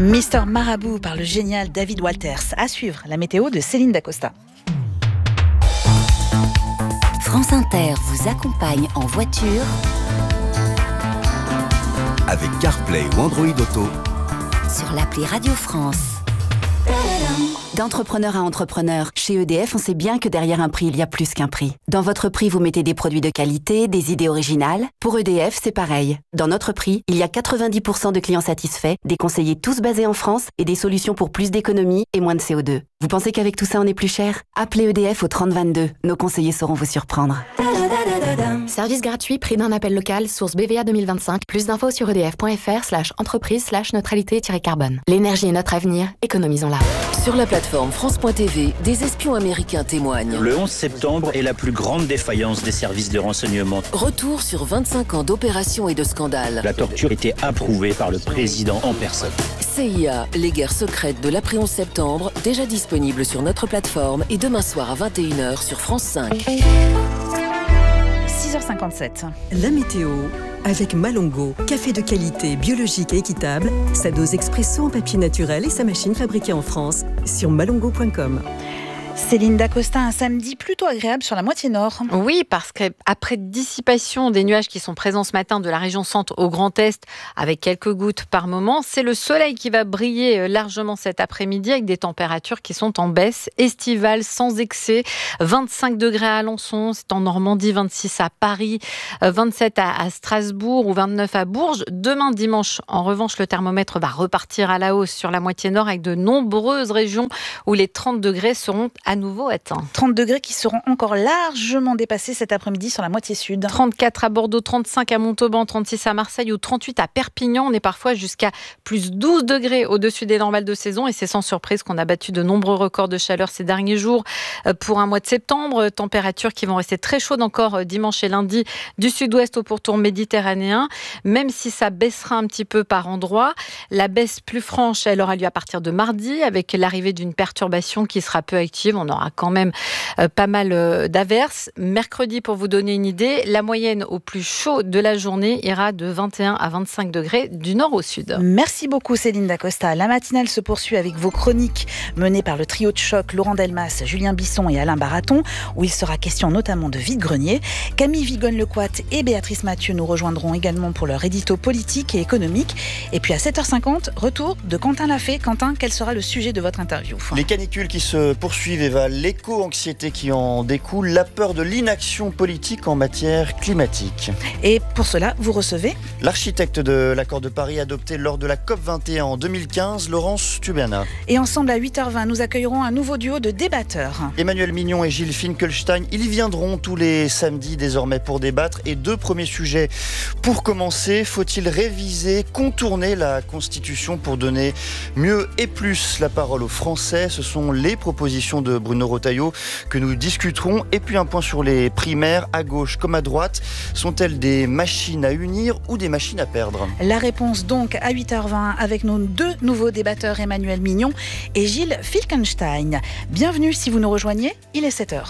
Mister Marabout par le génial David Walters. À suivre, la météo de Céline Dacosta. France Inter vous accompagne en voiture avec CarPlay ou Android Auto sur l'appli Radio France. D'entrepreneur à entrepreneur, chez EDF, on sait bien que derrière un prix, il y a plus qu'un prix. Dans votre prix, vous mettez des produits de qualité, des idées originales. Pour EDF, c'est pareil. Dans notre prix, il y a 90% de clients satisfaits, des conseillers tous basés en France et des solutions pour plus d'économie et moins de CO2. Vous pensez qu'avec tout ça, on est plus cher ? Appelez EDF au 3022. Nos conseillers sauront vous surprendre. Service gratuit, prix d'un appel local, source BVA 2025. Plus d'infos sur edf.fr/entreprise/neutralité-carbone. L'énergie est notre avenir, économisons-la. Sur la plateforme France.tv, des espions américains témoignent. Le 11 septembre est la plus grande défaillance des services de renseignement. Retour sur 25 ans d'opérations et de scandales. La torture était approuvée par le président en personne. CIA, les guerres secrètes de l'après 11 septembre, déjà disponible sur notre plateforme et demain soir à 21h sur France 5. 6h57. La météo avec Malongo, café de qualité, biologique et équitable, sa dose expresso en papier naturel et sa machine fabriquée en France sur malongo.com. Céline Dacosta, un samedi plutôt agréable sur la moitié nord. Oui, parce qu'après dissipation des nuages qui sont présents ce matin de la région centre au Grand Est, avec quelques gouttes par moment, c'est le soleil qui va briller largement cet après-midi avec des températures qui sont en baisse, estivales sans excès. 25 degrés à Alençon, c'est en Normandie, 26 à Paris, 27 à Strasbourg ou 29 à Bourges. Demain dimanche, en revanche, le thermomètre va repartir à la hausse sur la moitié nord avec de nombreuses régions où les 30 degrés seront à nouveau atteints. 30 degrés qui seront encore largement dépassés cet après-midi sur la moitié sud. 34 à Bordeaux, 35 à Montauban, 36 à Marseille ou 38 à Perpignan. On est parfois jusqu'à plus 12 degrés au-dessus des normales de saison et c'est sans surprise qu'on a battu de nombreux records de chaleur ces derniers jours pour un mois de septembre. Températures qui vont rester très chaudes encore dimanche et lundi du sud-ouest au pourtour méditerranéen, même si ça baissera un petit peu par endroits. La baisse plus franche, elle aura lieu à partir de mardi avec l'arrivée d'une perturbation qui sera peu active. On aura quand même pas mal d'averses. Mercredi, pour vous donner une idée, la moyenne au plus chaud de la journée ira de 21 à 25 degrés du nord au sud. Merci beaucoup Céline Dacosta. La matinale se poursuit avec vos chroniques menées par le trio de choc Laurent Delmas, Julien Bisson et Alain Baraton, où il sera question notamment de vide-grenier. Camille Vigonne-Lecoite et Béatrice Mathieu nous rejoindront également pour leur édito politique et économique. Et puis à 7h50, retour de Quentin Lafay. Quentin, quel sera le sujet de votre interview ? Les canicules qui se poursuivent, Eva, l'éco-anxiété qui en découle, la peur de l'inaction politique en matière climatique. Et pour cela, vous recevez l'architecte de l'accord de Paris adopté lors de la COP21 en 2015, Laurence Tubiana. Et ensemble à 8h20, nous accueillerons un nouveau duo de débatteurs. Emmanuel Mignon et Gilles Finkelstein, ils viendront tous les samedis désormais pour débattre. Et deux premiers sujets. Pour commencer, faut-il réviser, contourner la Constitution pour donner mieux et plus la parole aux Français ? Ce sont les propositions de Bruno Retailleau que nous discuterons. Et puis un point sur les primaires, à gauche comme à droite. Sont-elles des machines à unir ou des machines à perdre ? La réponse donc à 8h20 avec nos deux nouveaux débatteurs, Emmanuel Mignon et Gilles Finkelstein. Bienvenue si vous nous rejoignez, il est 7h.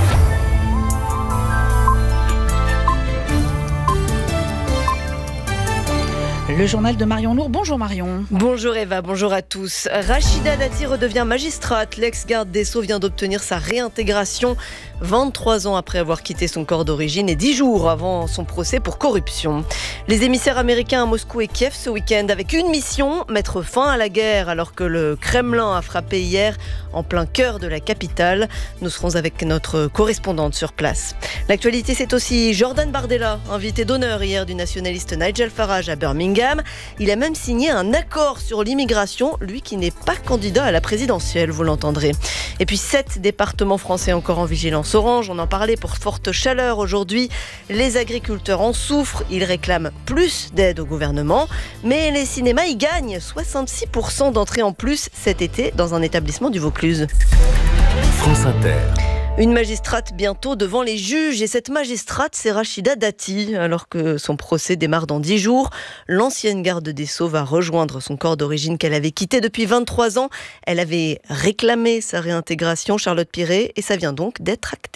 Le journal de Marion Lourd. Bonjour Marion. Bonjour Eva, bonjour à tous. Rachida Dati redevient magistrate. L'ex-garde des Sceaux vient d'obtenir sa réintégration 23 ans après avoir quitté son corps d'origine et 10 jours avant son procès pour corruption. Les émissaires américains à Moscou et Kiev ce week-end avec une mission, mettre fin à la guerre alors que le Kremlin a frappé hier en plein cœur de la capitale. Nous serons avec notre correspondante sur place. L'actualité, c'est aussi Jordan Bardella, invité d'honneur hier du nationaliste Nigel Farage à Birmingham. Il a même signé un accord sur l'immigration, lui qui n'est pas candidat à la présidentielle, vous l'entendrez. Et puis 7 départements français encore en vigilance orange, on en parlait pour forte chaleur aujourd'hui. Les agriculteurs en souffrent, ils réclament plus d'aide au gouvernement, mais les cinémas y gagnent 66% d'entrées en plus cet été dans un établissement du Vaucluse. France Inter. Une magistrate bientôt devant les juges, et cette magistrate, c'est Rachida Dati. Alors que son procès démarre dans 10 jours, l'ancienne garde des Sceaux va rejoindre son corps d'origine qu'elle avait quitté depuis 23 ans. Elle avait réclamé sa réintégration, Charlotte Piré, et ça vient donc d'être acté.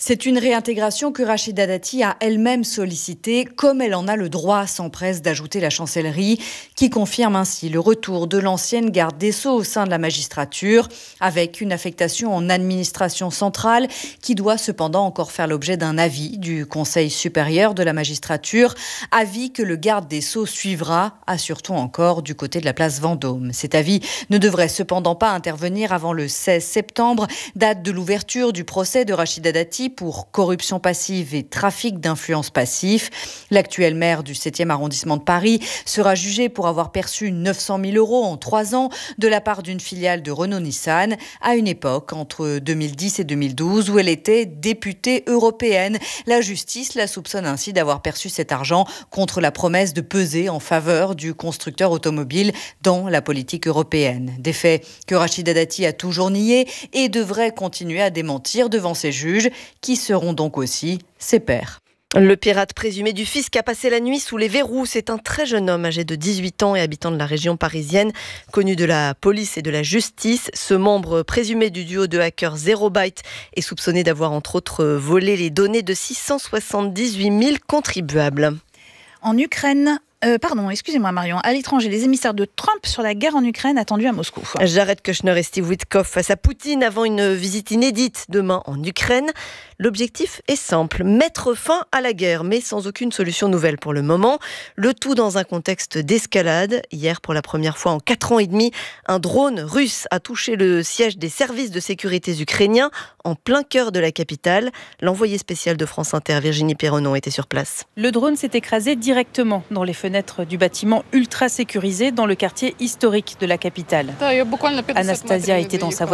C'est une réintégration que Rachida Dati a elle-même sollicitée, comme elle en a le droit, s'empresse d'ajouter la chancellerie, qui confirme ainsi le retour de l'ancienne garde des Sceaux au sein de la magistrature, avec une affectation en administration centrale, qui doit cependant encore faire l'objet d'un avis du Conseil supérieur de la magistrature, avis que le garde des Sceaux suivra, assure-t-on encore, du côté de la place Vendôme. Cet avis ne devrait cependant pas intervenir avant le 16 septembre, date de l'ouverture du procès de Rachida Dati pour corruption passive et trafic d'influence passif. L'actuel maire du 7e arrondissement de Paris sera jugé pour avoir perçu 900 000 € en 3 ans de la part d'une filiale de Renault-Nissan, à une époque entre 2010 et 2012 où elle était députée européenne. La justice la soupçonne ainsi d'avoir perçu cet argent contre la promesse de peser en faveur du constructeur automobile dans la politique européenne. Des faits que Rachida Dati a toujours niés et devrait continuer à démentir devant ses juges, qui seront donc aussi ses pairs. Le pirate présumé du fisc a passé la nuit sous les verrous. C'est un très jeune homme âgé de 18 ans et habitant de la région parisienne, connu de la police et de la justice. Ce membre présumé du duo de hackers Zero Byte est soupçonné d'avoir entre autres volé les données de 678 000 contribuables. En Ukraine, excusez-moi Marion, à l'étranger, les émissaires de Trump sur la guerre en Ukraine attendus à Moscou. Jared Kushner et Steve Witkoff face à Poutine avant une visite inédite demain en Ukraine. L'objectif est simple, mettre fin à la guerre, mais sans aucune solution nouvelle pour le moment. Le tout dans un contexte d'escalade. Hier, pour la première fois en 4 ans et demi, un drone russe a touché le siège des services de sécurité ukrainiens en plein cœur de la capitale. L'envoyé spécial de France Inter, Virginie Perronon, était sur place. Le drone s'est écrasé directement dans les fenêtres du bâtiment ultra sécurisé dans le quartier historique de la capitale. Anastasia était dans sa voiture.